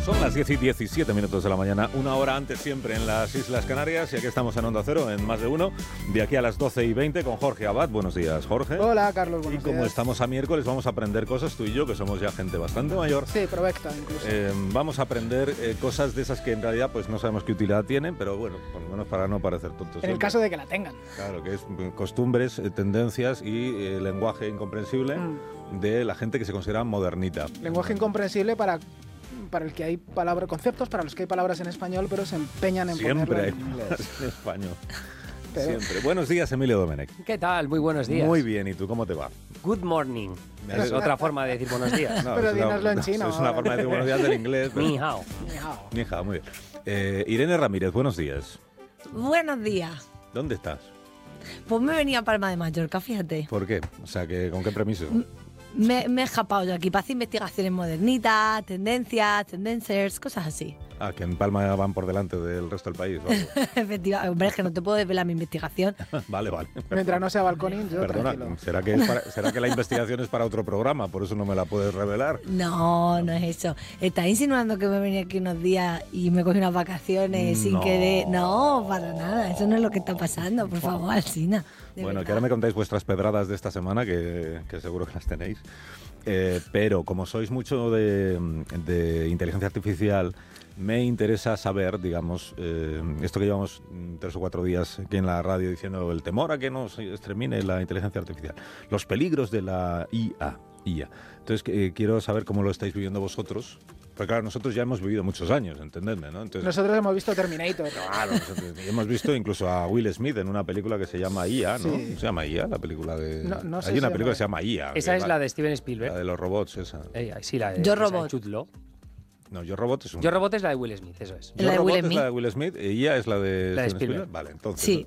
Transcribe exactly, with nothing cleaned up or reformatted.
Son las diez y diecisiete minutos de la mañana, una hora antes siempre en las Islas Canarias, y aquí estamos en Onda Cero, en Más de Uno, de aquí a las doce y veinte con Jorge Abad. Buenos días, Jorge. Hola, Carlos, Y buenos como días. estamos a miércoles, vamos a aprender cosas, tú y yo, que somos ya gente bastante mayor. Sí, provecta incluso. Eh, vamos a aprender eh, cosas de esas que en realidad pues no sabemos qué utilidad tienen, pero bueno, por lo menos para no parecer tontos. en el siempre. caso de que la tengan. Claro, que es eh, costumbres, eh, tendencias y eh, lenguaje incomprensible Mm. de la gente que se considera modernita. Lenguaje incomprensible para, para el que hay palabras, conceptos para los que hay palabras en español, pero se empeñan en Siempre ponerlo hay en inglés. palabras en español. Pero- Siempre. Buenos días, Emilio Domenech. ¿Qué tal? Muy buenos días. Muy bien, ¿y tú cómo te va? Good morning. Me Es alegro. otra forma de decir buenos días. No, Pero es una- dínoslo en chino Es una ahora. forma de decir buenos días del inglés. pero- Ni hao. Miau. Ni hao, muy bien. Eh, Irene Ramírez, buenos días. Buenos días. ¿Dónde estás? Pues me venía a Palma de Mallorca, fíjate. ¿Por qué? O sea, que, ¿con qué permiso? Me, me he escapado yo aquí para hacer investigaciones modernitas, tendencias, tendencers, cosas así. Ah, que en Palma van por delante del resto del país. ¿Vale? Efectivamente, hombre, es que no te puedo desvelar mi investigación. vale, vale. Mientras no sea balconín, yo Perdona, tranquilo. ¿será que, es para- ¿será que la investigación es para otro programa? Por eso no me la puedes revelar. No, no es eso. ¿Estás insinuando que me venía aquí unos días y me cogí unas vacaciones sin No. querer? No, para nada. Eso no es lo que está pasando. Por favor, Alsina. de Bueno, verdad. que ahora me contáis vuestras pedradas de esta semana, que, que seguro que las tenéis. Eh, pero como sois mucho de, de inteligencia artificial, me interesa saber, digamos, eh, esto que llevamos mm, tres o cuatro días aquí en la radio diciendo el temor a que nos extermine la inteligencia artificial, los peligros de la I A. I A. Entonces, eh, quiero saber cómo lo estáis viviendo vosotros. Porque claro, nosotros ya hemos vivido muchos años, entendedme, ¿no? Entonces, Nosotros hemos visto Terminator. Claro, nosotros hemos visto incluso a Will Smith en una película que se llama I A, ¿no? Sí. Se llama I A, la película de... No- no sé Hay si una se película llama- que se llama I A. Esa que es va- la de Steven La Spielberg. de los robots, esa. Eh, sí, la de Yo, esa de Robot. Jude Law. No, Yo Robot es un... Yo Robot es la de Will Smith, eso es. Yo La de Robot Will es Smith. la de Will Smith y I A es la de, La de Steven Spielberg. Vale, entonces... Sí.